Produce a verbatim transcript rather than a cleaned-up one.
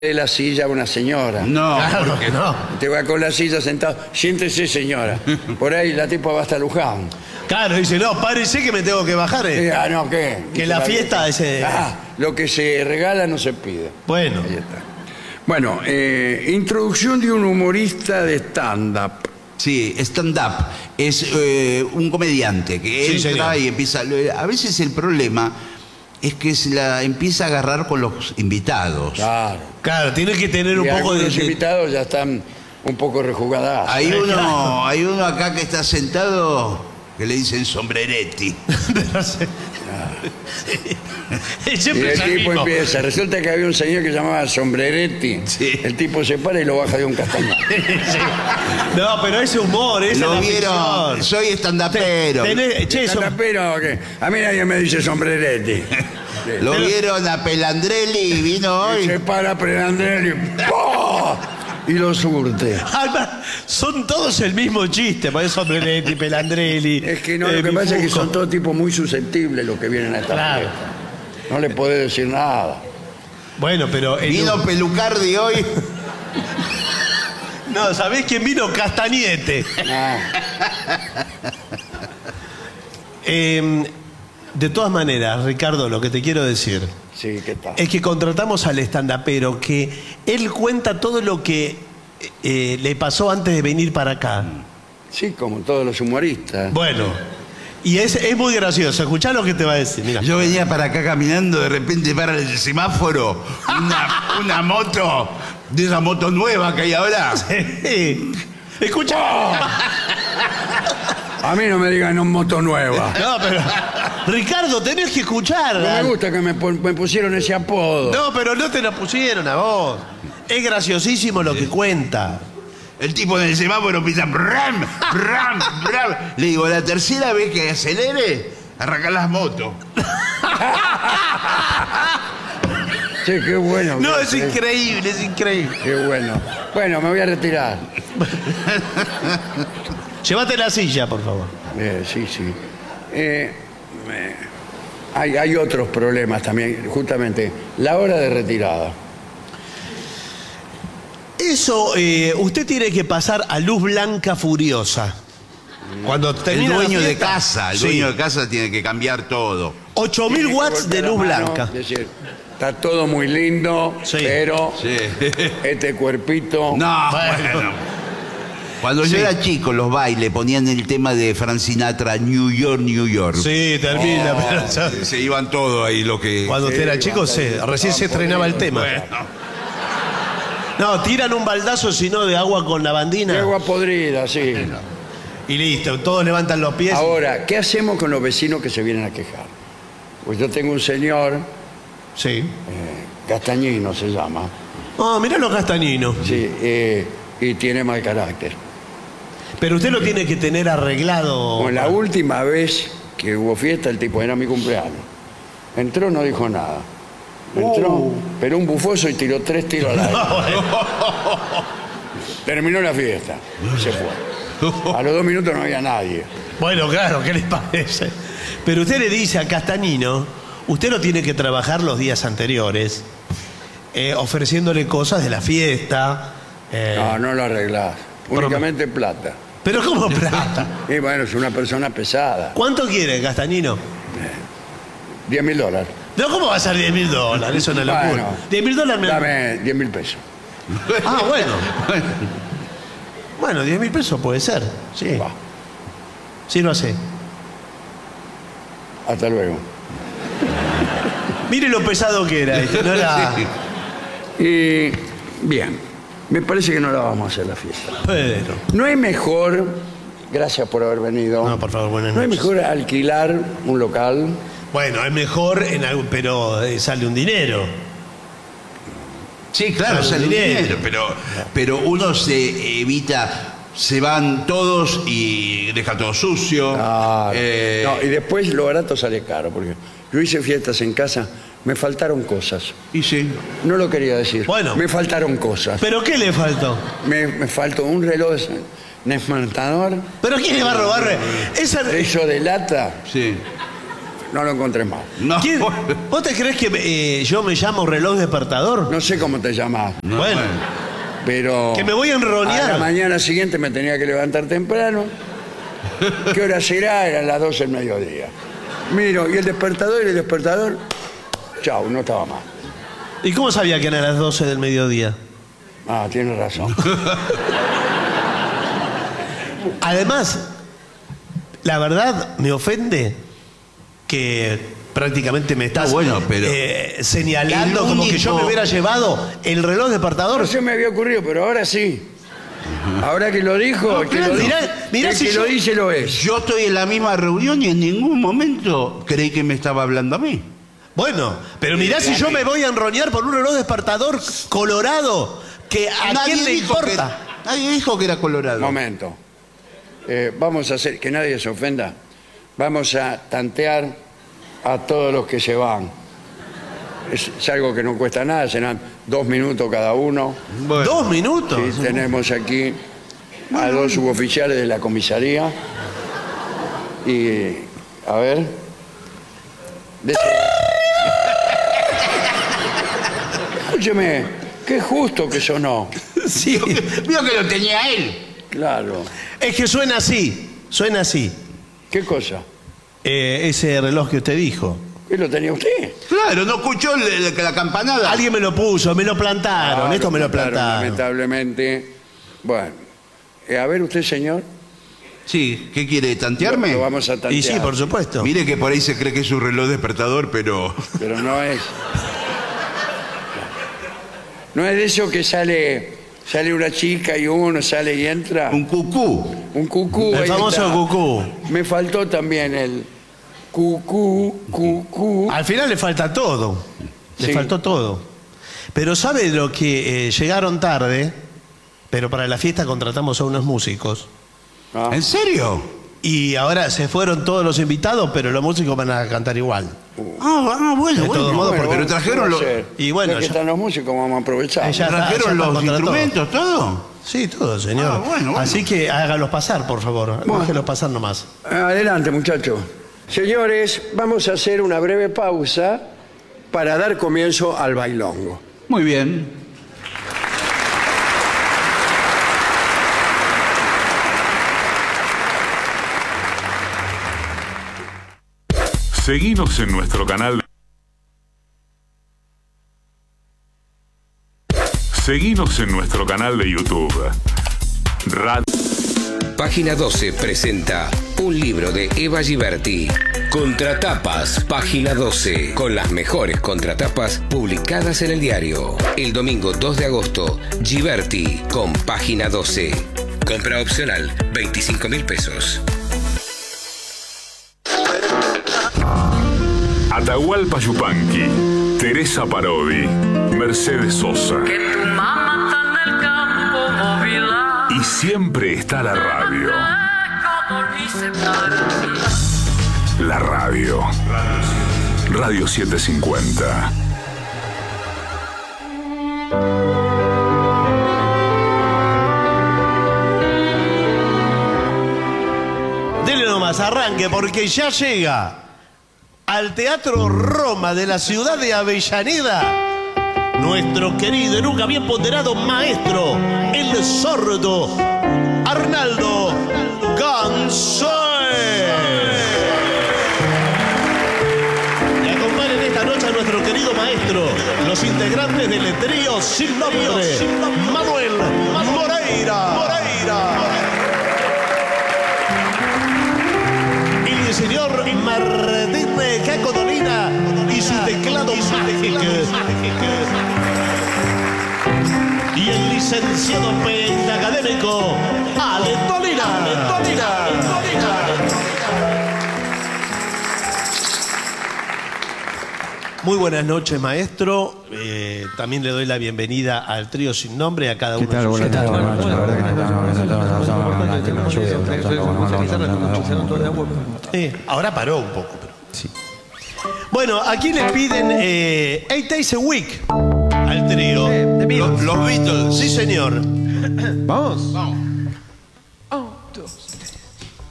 de la silla a una señora. No, Claro que no. Te va con la silla sentado. Siéntese, señora. Por ahí la tipa va hasta Luján. Claro, dice, no, párese que me tengo que bajar. eh. Eh, ah, no, ¿qué? Que la fiesta es... eh, Ah, lo que se regala no se pide. Bueno, Ahí está. Bueno, eh, introducción de un humorista de stand-up. sí, stand-up es eh, un comediante que Sí, entra señor. y empieza... A veces el problema es que se la empieza a agarrar con los invitados. Claro. claro, tiene que tener un Y poco de... algunos invitados ya están un poco rejugadas. Hay uno, Claro. hay uno acá que está sentado que le dicen sombreretti. Y Siempre el es el tipo mismo. empieza. Resulta que había un señor que se llamaba Sombreretti. Sí. El tipo se para y lo baja de un castañón. Sí. No, pero ese humor, esa es Lo la vieron, ficción. soy estandapero. Tenés- che, eso- Pero que a mí nadie me dice Sombreretti. Lo pero- vieron a Pelandrelli y vino Se hoy. para Pelandrelli y ¡pah! Y lo surte. Además, son todos el mismo chiste, por eso Sombreretti, Pelandrelli. Es que no, eh, lo que pasa es que Bifuco. son todos tipos muy susceptibles los que vienen a esta Claro. fiesta. No le podés decir nada. Bueno, pero... el- Vino Pelucardi hoy. No, ¿sabés quién vino? Castañete. Ah, Eh, de todas maneras, Ricardo, lo que te quiero decir sí, ¿qué tal? es que contratamos al estandapero, que él cuenta todo lo que eh, le pasó antes de venir para acá. Sí, como todos los humoristas. Bueno, y es, es muy gracioso. Escuchá lo que te va a decir. Mira. Yo venía para acá caminando, de repente para el semáforo una, una moto, de esa moto nueva que hay ahora. Escucha. A mí no me digan un moto nueva. No, pero. Ricardo, tenés que escuchar. No me gusta que me, pon- me pusieron ese apodo. No, pero no te lo pusieron a vos. Es graciosísimo lo que cuenta. El tipo en el semáforo empieza bram, bram, bram. Le digo, la tercera vez que acelere, arranca las motos. Sí, qué bueno. No, que- es increíble, es increíble. Qué bueno. Bueno, me voy a retirar. Llévate la silla, por favor. Eh, sí, sí. Eh, eh, hay, hay otros problemas también, justamente. La hora de retirada. Eso, eh, usted tiene que pasar a luz blanca furiosa. Cuando El termina la dueño de fiesta, casa, el sí. dueño de casa tiene que cambiar todo. ocho mil watts de Golpea la luz mano, blanca. es decir, está todo muy lindo, Sí. pero Sí. este cuerpito... No, Bueno. bueno. Cuando yo Sí. era chico, los bailes ponían el tema de Frank Sinatra, New York, New York. Sí, termina. pero ya- Se iban todos ahí lo que... Cuando usted era Sí, chico, bastante. se, recién se Estaban estrenaba el podridos. tema. Bueno. No, tiran un baldazo, sino de agua con lavandina. De agua podrida, sí. Y listo, todos levantan los pies. Ahora, ¿qué hacemos con los vecinos que se vienen a quejar? Pues yo tengo un señor, Sí. Castañino se llama, Oh, mirá los castañinos. sí, eh, y tiene mal carácter. Pero usted lo tiene que tener arreglado. Con la última vez que hubo fiesta, el tipo era mi cumpleaños. Entró, no dijo nada. Entró, Uh. pero un bufoso y tiró tres tiros al aire. Terminó la fiesta, se fue. A los dos minutos no había nadie. Bueno, claro, ¿qué les parece? Pero usted le dice a Castañino, usted lo tiene que trabajar los días anteriores, eh, ofreciéndole cosas de la fiesta. eh, No, no lo arreglás. Únicamente plata. Pero ¿cómo plata? Y bueno, es una persona pesada. ¿Cuánto quiere, Castañino? diez mil dólares. No, ¿cómo va a ser diez mil dólares? Eso no es locura. Bueno. diez mil dólares me... Dame diez mil pesos. Ah, bueno. Bueno, diez mil pesos puede ser. Sí. Va. Sí lo hace. Hasta luego. Mire lo pesado que era este. No era... Y bien, me parece que no la vamos a hacer la fiesta. Pero... No es mejor, gracias por haber venido. No, por favor, buenas ¿No es noches. mejor alquilar un local? Bueno, es mejor en algo, pero eh, sale un dinero. Sí, claro, Claro, sale un dinero. dinero, pero, pero uno se evita, se van todos y deja todo sucio. Claro. Eh, No, y después lo barato sale caro, porque yo hice fiestas en casa, me faltaron cosas. y sí. No lo quería decir. Bueno. Me faltaron cosas. ¿Pero qué le faltó? Me, me faltó un reloj desmantador, ¿Pero quién le va a robar? Esa... eso de lata, Sí. no lo encontré más. No, ¿Quién- ¿Vos te crees que eh, yo me llamo reloj despertador? No sé cómo te llamás, no, bueno, pero... que me voy a enroñar. A la mañana siguiente me tenía que levantar temprano. ¿Qué hora será? Eran las doce del mediodía. Miro, y el despertador y el despertador... Chau, no estaba más. ¿Y cómo sabía que eran las doce del mediodía? Ah, tienes razón. Además, la verdad me ofende que prácticamente me estás Ah, bueno, pero eh, señalando el como que yo único- me hubiera llevado el reloj despertador. No se me había ocurrido, pero ahora sí. Ahora que lo dijo, el que, claro. lo, Mirá- mirá el si que yo- lo dice lo es. Yo estoy en la misma reunión y en ningún momento creí que me estaba hablando a mí. Bueno, pero mirá si yo me voy a enroñar por un reloj despertador colorado, que a Nadie quién le dijo importa. que- nadie dijo que era colorado. Momento. Eh, vamos a hacer, que nadie se ofenda, vamos a tantear a todos los que se van. Es, es algo que no cuesta nada, serán dos minutos cada uno. Bueno. Dos minutos. Sí, tenemos aquí a dos suboficiales de la comisaría. Y, a ver. De- Escúcheme, qué justo que sonó. Sí. Vio que lo tenía él. Claro. Es que suena así, suena así. ¿Qué cosa? Eh, ese reloj que usted dijo. ¿Qué lo tenía usted? Claro, no escuchó el- el- la campanada. Alguien me lo puso, me lo plantaron, Claro, esto me lo claro, plantaron. Lamentablemente. Bueno. Eh, a ver usted, señor. Sí, ¿qué quiere? ¿Tantearme? Lo, lo vamos a tantear. Y sí, por supuesto. Mire que por ahí se cree que es un reloj despertador, pero... Pero no es. No es de eso que sale, sale una chica y uno sale y entra. Un cucú. Un cucú. El ahí famoso está. cucú. Me faltó también el cucú, cucú. Al final le falta todo. Le Sí. faltó todo. Pero ¿sabe lo que eh, llegaron tarde? Pero para la fiesta contratamos a unos músicos. Ah, ¿En serio? Y ahora se fueron todos los invitados, pero los músicos van a cantar igual. Ah, ah, bueno, De bueno. todos modos, bueno, porque pero trajeron ¿qué los... va a hacer? Y bueno, Ya que ya- están los músicos, vamos a aprovechar. Eh, ya- ¿Trajeron está los contratado. instrumentos, todo? Sí, todo, señor. Ah, bueno, bueno. Así que hágalos pasar, por favor. Déjelos pasar nomás. Adelante, muchachos. Señores, vamos a hacer una breve pausa para dar comienzo al bailongo. Muy bien. Seguinos en nuestro canal. Seguinos en nuestro canal de YouTube. Radio. Página doce presenta un libro de Eva Giberti. Contratapas, página doce, con las mejores contratapas publicadas en el diario. El domingo dos de agosto, Giberti con página doce. Compra opcional, veinticinco mil pesos. Atahualpa Yupanqui, Teresa Parodi, Mercedes Sosa. Que tu mamá está en el campo móvil. Y siempre está la radio. Como dice para mí. La radio. Radio setecientos cincuenta. Dele nomás, arranque, porque ya llega al Teatro Roma de la ciudad de Avellaneda nuestro querido y nunca bien ponderado maestro, el sordo Arnaldo Ganzoe. Y acompañan esta noche a nuestro querido maestro, los integrantes del trío sin nombre, Manuel Moreira. Moreira. El señor Martín Caco Dolina y su teclado mágico. Y el licenciado pentacadémico Ale Dolina. Muy buenas noches, maestro. Eh, también le doy la bienvenida al trío sin nombre, a cada uno de sus Eh, ahora paró un poco. Pero... Sí. Bueno, aquí le piden eh, Eight Days a Week al trío. Los, los Beatles. Sí, señor. Vamos.